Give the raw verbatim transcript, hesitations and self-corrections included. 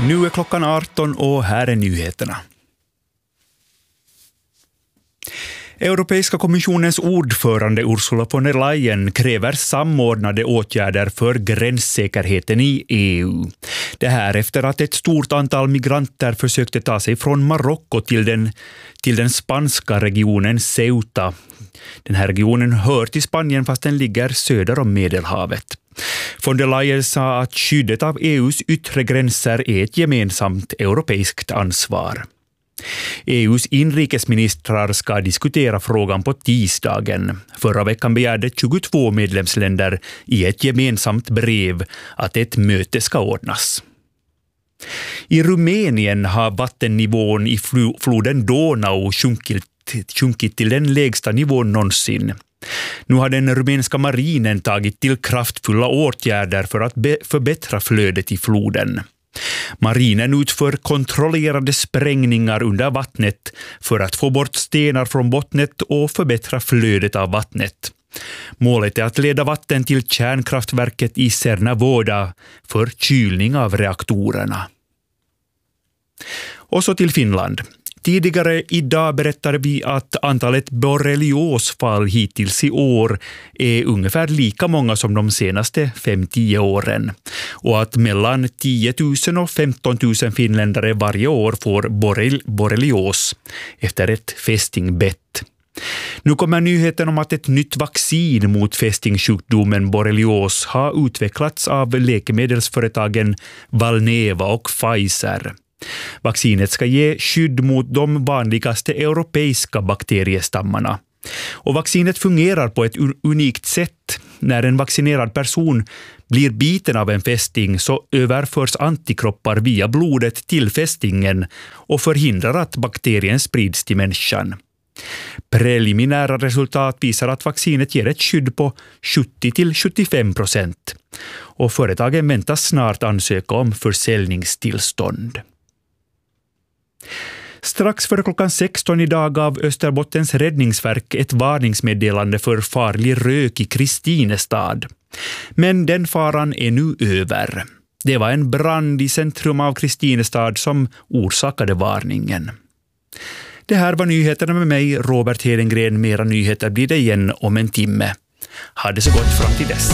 Nu är klockan arton och här är nyheterna. Europeiska kommissionens ordförande Ursula von der Leyen kräver samordnade åtgärder för gränssäkerheten i E U. Det här efter att ett stort antal migranter försökte ta sig från Marocko till den, till den spanska regionen Ceuta. Den här regionen hör till Spanien fast den ligger söder om Medelhavet. Von der Leyen sa att skyddet av E U:s yttre gränser är ett gemensamt europeiskt ansvar. E U:s inrikesministrar ska diskutera frågan på tisdagen. Förra veckan begärde tjugotvå medlemsländer i ett gemensamt brev att ett möte ska ordnas. I Rumänien har vattennivån i floden Donau sjunkit, sjunkit till den lägsta nivån någonsin. Nu har den rumänska marinen tagit till kraftfulla åtgärder för att be- förbättra flödet i floden. Marinen utför kontrollerade sprängningar under vattnet för att få bort stenar från bottnet och förbättra flödet av vattnet. Målet är att leda vatten till kärnkraftverket i Cernavoda för kylning av reaktorerna. Och så till Finland. Tidigare idag berättade vi att antalet borreliosfall hittills i år är ungefär lika många som de senaste fem till tio åren. Och att mellan tio tusen och femton tusen finländare varje år får borrel- borrelios efter ett fästingbett. Nu kommer nyheten om att ett nytt vaccin mot fästingsjukdomen borrelios har utvecklats av läkemedelsföretagen Valneva och Pfizer. Vaccinet ska ge skydd mot de vanligaste europeiska bakteriestammarna. Och vaccinet fungerar på ett unikt sätt. När en vaccinerad person blir biten av en fästing så överförs antikroppar via blodet till fästingen och förhindrar att bakterien sprids till människan. Preliminära resultat visar att vaccinet ger ett skydd på sjuttio till sjuttiofem procent. Och företagen väntas snart ansöka om försäljningstillstånd. Strax före klockan sexton idag gav Österbottens räddningsverk ett varningsmeddelande för farlig rök i Kristinestad. Men den faran är nu över. Det var en brand i centrum av Kristinestad som orsakade varningen. Det här var nyheterna med mig, Robert Hedengren. Mera nyheter blir det igen om en timme. Ha det så gott fram till dess.